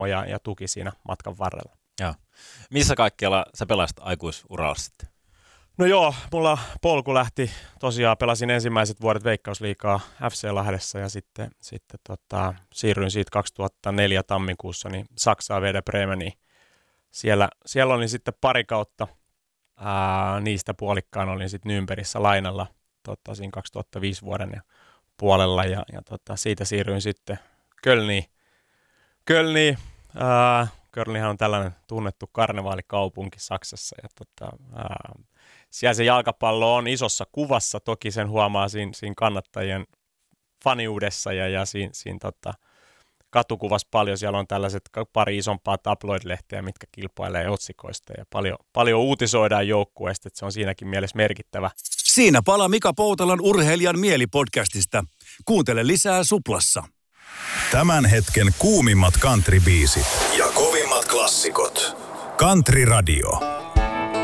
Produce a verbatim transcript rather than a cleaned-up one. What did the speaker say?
ja, ja tuki siinä matkan varrella. Joo. Missä kaikkialla sä pelasit aikuisuralla sitten? No joo, mulla polku lähti, tosiaan pelasin ensimmäiset vuodet Veikkausliigaa F C Lahdessa ja sitten, sitten tota, siirryin siitä kaksituhattaneljä tammikuussa niin Saksaan Werder Bremeniin. Siellä, siellä olin sitten pari kautta, ää, niistä puolikkaan olin sitten Nürnbergissä lainalla tota, siinä kaksituhattaviisi vuoden ja puolella ja, ja tota, siitä siirryin sitten Kölniin. Kölniin, ää, Kölnihän on tällainen tunnettu karnevaalikaupunki Saksassa ja tota, ää, siellä se jalkapallo on isossa kuvassa, toki sen huomaa siinä, siinä kannattajien faniudessa ja, ja siinä, siinä tota, katukuvassa paljon. Siellä on tällaiset pari isompaa tabloid-lehteä, mitkä kilpailee otsikoista ja paljon, paljon uutisoidaan joukkueesta, että se on siinäkin mielessä merkittävä. Siinä pala Mika Poutalan Urheilijan mielipodcastista. Kuuntele lisää Suplassa. Tämän hetken kuumimmat country-biisit ja kovimmat klassikot. Country Radio.